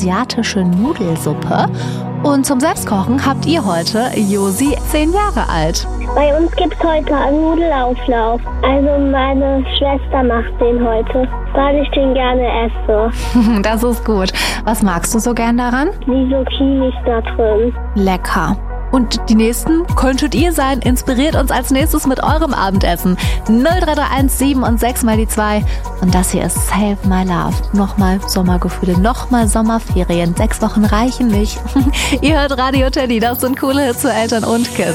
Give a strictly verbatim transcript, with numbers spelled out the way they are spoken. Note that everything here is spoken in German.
asiatische Nudelsuppe. Und zum Selbstkochen habt ihr heute Josi, zehn Jahre alt. Bei uns gibt es heute einen Nudelauflauf. Also meine Schwester macht den heute, weil ich den gerne esse. Das ist gut. Was magst du so gern daran? Die Zucchinis da drin. Lecker. Und die nächsten könntet ihr sein. Inspiriert uns als nächstes mit eurem Abendessen. null drei drei eins sieben und sechs mal die zwei. Und das hier ist Save My Love. Nochmal Sommergefühle, nochmal Sommerferien. Sechs Wochen reichen nicht. Ihr hört Radio Teddy. Das sind coole Hits für Eltern und Kids.